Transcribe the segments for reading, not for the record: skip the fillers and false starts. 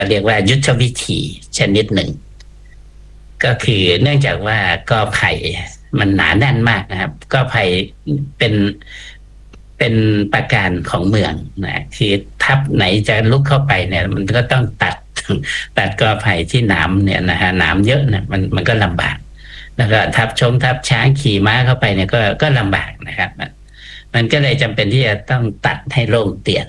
เรียกว่ายุทธวิธีชนิดหนึ่งก็คือเนื่องจากว่ากอไผ่มันหนาแน่นมากนะครับกอไผ่เป็นประการของเมืองนะคือทัพไหนจะลุกเข้าไปเนี่ยมันก็ต้องตัดกอไผ่ที่หนามเนี่ยนะฮะหนามเยอะนะมันก็ลำบากแล้วก็ทัพช้างขี่ม้าเข้าไปเนี่ยก็ลำบากนะครับมันก็เลยจำเป็นที่จะต้องตัดให้โล่งเตียน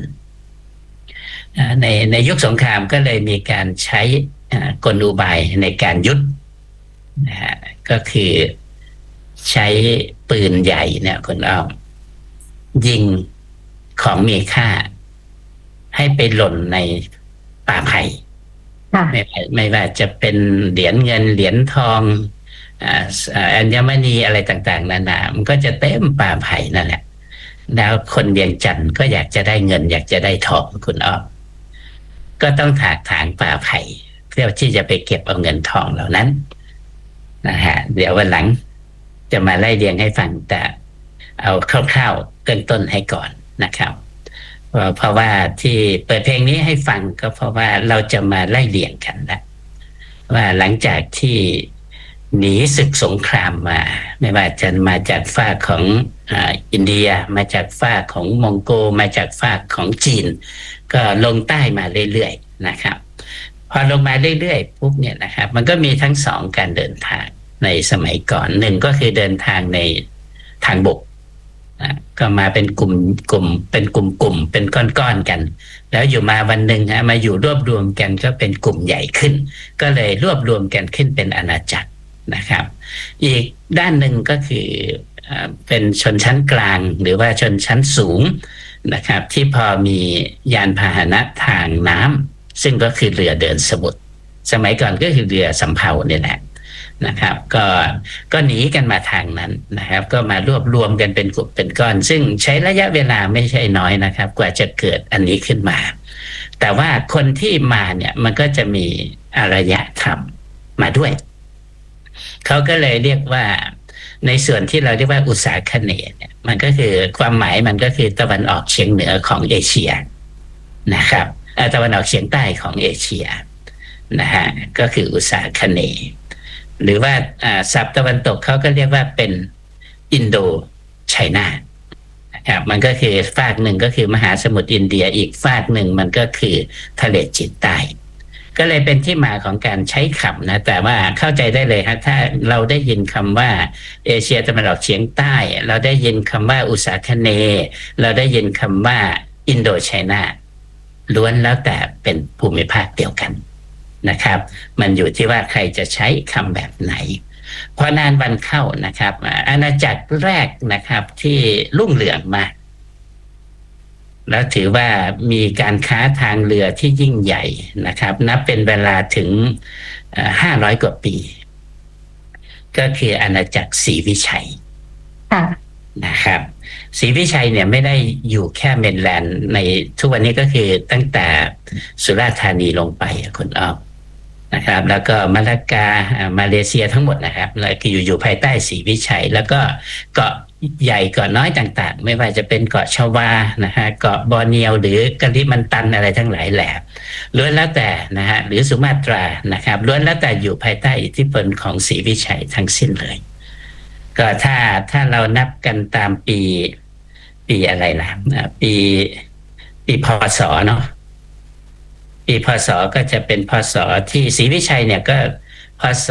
ในยุคสงครามก็เลยมีการใช้กลอุบายในการยุทธนะฮะก็คือใช้ปืนใหญ่เนี่ยคุณอ้อมยิงของมีค่าให้ไปหล่นในป่าไผ่ไม่ว่าจะเป็นเหรียญเงินเหรียญทองอัญมณีอะไรต่างๆนานามันก็จะเต็มป่าไผ่นั่นแหละแล้วคนเวียงจันทร์ก็อยากจะได้เงินอยากจะได้ทองคุณอ้อมก็ต้องถางป่าไผ่เพื่อที่จะไปเก็บเอาเงินทองเหล่านั้นนะฮะเดี๋ยววันหลังจะมาไล่เรียงให้ฟังแต่เอาคร่าวๆเริ่มต้นให้ก่อนนะครับเพราะว่าที่เปิดเพลงนี้ให้ฟังก็เพราะว่าเราจะมาไล่เรียงกันนะว่าหลังจากที่หนีศึกสงครามมาไม่ว่าจะมาจากฝั่งของอินเดียมาจากฝั่งของมองโกมาจากฝั่งของจีนก็ลงใต้มาเรื่อยๆนะครับพอลงมาเรื่อยๆปุ๊บเนี่ยนะครับมันก็มีทั้งสองการเดินทางในสมัยก่อนหนึ่งก็คือเดินทางในทางบกก็มาเป็นกลุ่มเป็นกลุ่มเป็นก้อนๆกันแล้วอยู่มาวันหนึ่งมาอยู่รวบรวมกันก็เป็นกลุ่มใหญ่ขึ้นก็เลยรวบรวมกันขึ้นเป็นอาณาจักรนะครับอีกด้านหนึ่งก็คือเป็นชนชั้นกลางหรือว่าชนชั้นสูงนะครับที่พอมียานพาหนะทางน้ำซึ่งก็คือเรือเดินสมุทรสมัยก่อนก็คือเรือสำเภาเนี่ยแหละนะครับก็หนีกันมาทางนั้นนะครับก็มารวบรวมกันเป็นกลุ่มเป็นก้อนซึ่งใช้ระยะเวลาไม่ใช่น้อยนะครับกว่าจะเกิดอันนี้ขึ้นมาแต่ว่าคนที่มาเนี่ยมันก็จะมีอารยธรรมมาด้วยเขาก็เลยเรียกว่าในส่วนที่เราเรียกว่าอุษาคเนย์เนี่ยมันก็คือความหมายมันก็คือตะวันออกเฉียงเหนือของเอเชียนะครับตะวันออกเฉียงใต้ของเอเชียนะฮะก็คืออุษาคเนย์หรือว่าศัพท์ตะวันตกเขาก็เรียกว่าเป็นอินโดไชน่านะครับมันก็คือฝากหนึ่งก็คือมหาสมุทรอินเดียอีกฝากหนึ่งมันก็คือทะเลจีนใต้ก็เลยเป็นที่มาของการใช้คำนะแต่ว่าเข้าใจได้เลยครับถ้าเราได้ยินคำว่าเอเชียตะวันออกเฉียงใต้เราได้ยินคำว่าอุษาคเนย์เราได้ยินคำว่าอินโดไชน่าล้วนแล้วแต่เป็นภูมิภาคเดียวกันนะครับมันอยู่ที่ว่าใครจะใช้คำแบบไหนพอนานวันเข้านะครับอาณาจักรแรกนะครับที่รุ่งเรืองมากแล้วถือว่ามีการค้าทางเรือที่ยิ่งใหญ่นะครับนับเป็นเวลาถึง500 กว่าปีก็คืออาณาจักรศรีวิชัยนะครับศรีวิชัยเนี่ยไม่ได้อยู่แค่เมนแลนด์ในทุกวันนี้ก็คือตั้งแต่สุราษฎร์ธานีลงไปคุณอ้อมนะครับแล้วก็มาลากามาเลเซียทั้งหมดนะครับแล้วก็อยู่ภายใต้ศรีวิชัยแล้วก็เกาะใหญ่เกาะน้อยต่างๆไม่ว่าจะเป็นเกาะชวานะฮะเกาะบอร์เนียวหรือกะลิมันตันอะไรทั้งหลายแหละล้วนแล้วแต่นะฮะหรือสุมาตรานะครับล้วนแล้วแต่อยู่ภายใต้อิทธิพลของศรีวิชัยทั้งสิ้นเลยก็ถ้าเรานับกันตามปีอะไรล่ะปีพ.ศ.เนาะปีพ.ศ.ก็จะเป็นพ.ศ.ที่ศรีวิชัยเนี่ยก็พ.ศ.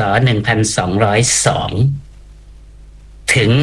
1202ถึง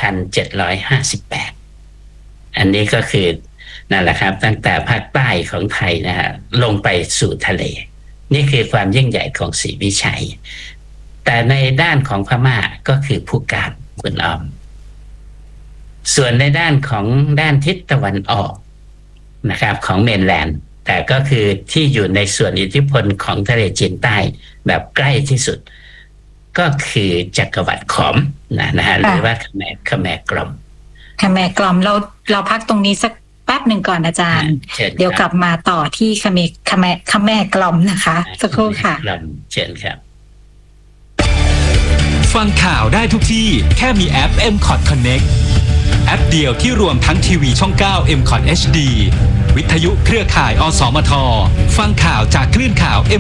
1758อันนี้ก็คือนั่นแหละครับตั้งแต่ภาคใต้ของไทยนะฮะลงไปสู่ทะเลนี่คือความยิ่งใหญ่ของศรีวิชัยแต่ในด้านของพม่าก็คือภูกามคุณอ้อมส่วนในด้านทิศตะวันออกนะครับของเมนแลนด์แต่ก็คือที่อยู่ในส่วนอิทธิพลของทะเลจีนใต้แบบใกล้ที่สุดก็คือจักรวรรดิขอมนะฮะหรือว่าขแมกล่อมเราพักตรงนี้สักแป๊บหนึ่งก่อนอาจารย์เดี๋ยวกลับมาต่อที่ขแมกล่อมนะคะสักครู่ค่ะเชิญครับฟังข่าวได้ทุกที่แค่มีแอป MCOT Connect แอปเดียวที่รวมทั้งทีวีช่อง 9 MCOT HD วิทยุเครือข่ายอสมทฟังข่าวจากคลื่นข่าว